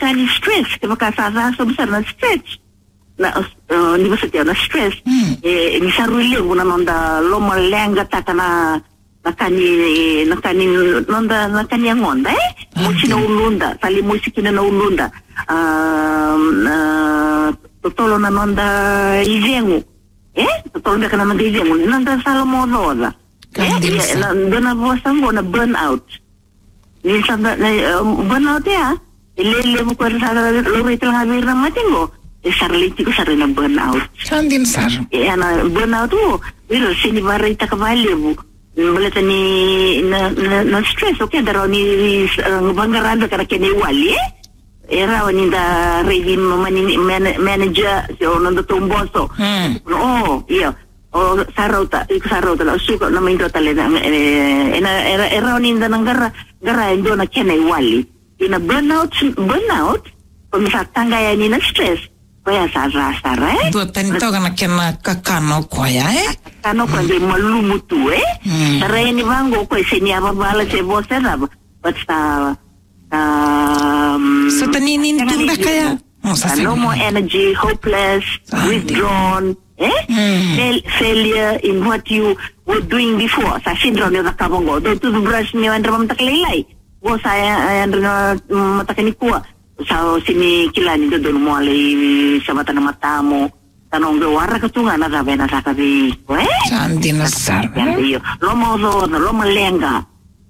nakani stress kaya sa besar na stress na ni basta na stress ni saruli una nonda loma lenga takana nakani ngonda musi na ulunda sali musi kina na ulunda totolo na nonda izengu totolo na kana nonda izengu nonda salomo roda dona vosa ngona burn out ni sanda burn out ya lele mo ko sa lo rito nga birna matingo sarliti ko sarina burn out sandin sar na burn out pero sini barita ka valeu baleta ni na stress okay daro ni bangaranda kana kene wali era oninda ready manager so nando tumboso iya sarauta la suka na mindo tale na era oninda nangara endo na kene wali ina burnout kung sa tangaya ni na stress kaya sara do tanito kana kena kakano koya kakano kwa de malumutu tare ni vango ko senia babala se bosera basta so taninin tunda kaya no more energy, hopeless, withdrawn failure in what you were doing before sa syndrome na kabongo do to brush ni andra mamtaklilay wo saya andra matakani kuwa sa sini kilani do mo alay sa mata ng mata mo tanong gawara ka tunga na sabi na sakabi sandi na sar loma lenga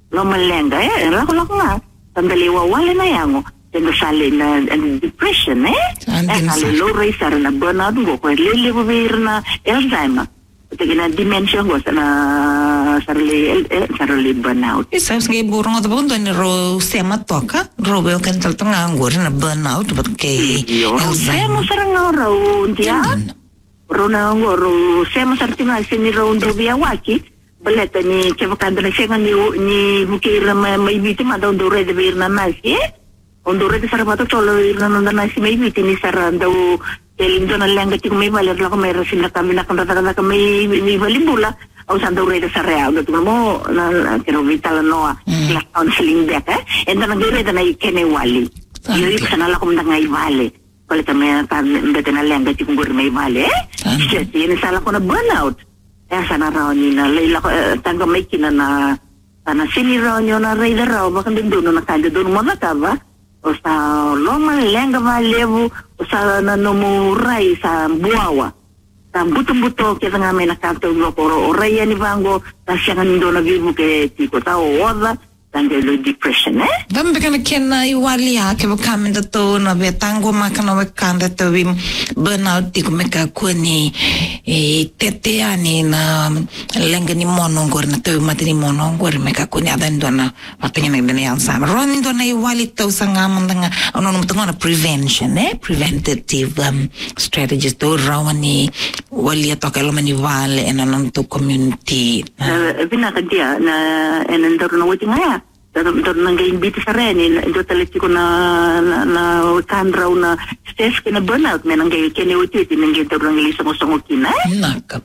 lako nga sandali wawala na yango tendo sali na depression sali low rate sara na burnout go ko lele bubir na Alzheimer na dementia go na sarili burnout isa sige burong at bundo ni ro sema toka ro bel kan taltang angor na burnout but kay sema sarang ro dia ro na ro sema sartina sini ro ndo biya waki baleta ni kevakanda na siya ni bukira may biti madong dore de bir na nasi ondore de sarabato tolo na nasi may biti ni saranda Telindo na lang gati may baler la ko may rasin na kami na kanta kami may balimbula o sa dore de saraya o tumo mo na kino vital no la counseling back and then ngire na ikene wali yuri sana la ko nday vale pala kami mbete na lang gati kung may vale yun sala ko na burnout sana raw ni na leila ko tanga may kinana sana siniraw nyo na raider raw baka doon na kanda doon mo na ka ba o sa loma lenga malevu o sa nanumuray sa buawa sa buto-buto kita nga may nakanto ngokoro o raya ni vango ta siya nga nindo na vivu ke tiko ta o oda tangelo depression dambe kana kena iwali ha ke bakamen to na betango makana wakanda to bim burnout tiko meka kuni tete ani na lenga ni monongor na to matini monongor meka kuni adando na patanya na dani Alzheimer ronin do na iwali to sanga mandanga ono no tungona prevention preventative strategies to rawani wali to kalo mani vale enan to community binakantia na enandor na wuti ngaya Dor nanggain biti sa rin, ito taliti ko na kandraw na stress ka na burnout, may nanggay kiniutit, nanggay dor nang ilisang-usang ukina. Nakap.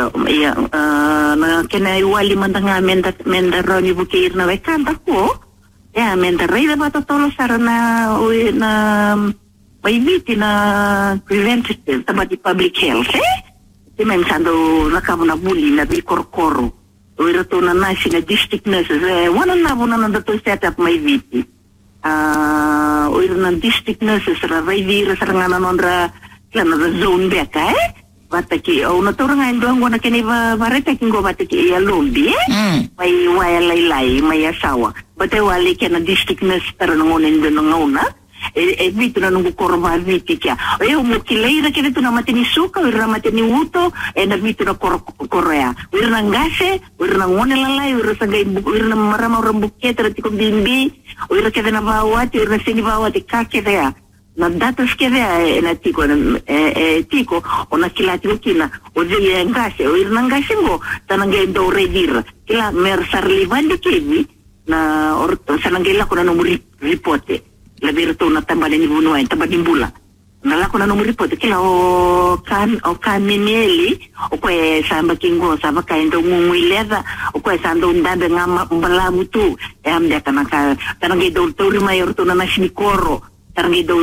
Kinaiwali man nga menda raw ni bukir na kanta ko, menda rin na matutolo sa na may biti na preventative, tamad public health, Di mensando nakamo na bully na di korkoro. Uiro to na nasi na district nurses. Wana na po na to set up may VP. Uiro na district nurses ra vai vira sa nga nanondra na zone beka bataki o na to nga ndo ngona kini bareta kingo bataki ya lombi may waya laylay may asawa. Bate wali kana district nurse tara ngona ndo ngona. Vito na nungu korma viti kia. Umukileira kaya ito na matini suka, wira na matini uto, na vito na korea. Wira na ngase, wira na ngone lalay, wira na marama orang bukit, rati kong bimbi, wira kaya na bawati, wira na sini bawati, kake daya. Na datas kaya na tiko, o na kilati ko kina, o di ngase, wira na ngase mo, tanang gaya do redira. Kila mer sarlivan di kebi, na sananggila ko na numuri ripote. Labir to na tambali ni bunuan tambali bula nala ko na no report kila o kan mineli o ko samba kingo samba kaindo ngumileza o ko sando ndanda ngama mbala mutu amde kana gido to mayor to na nasnikoro tarang gido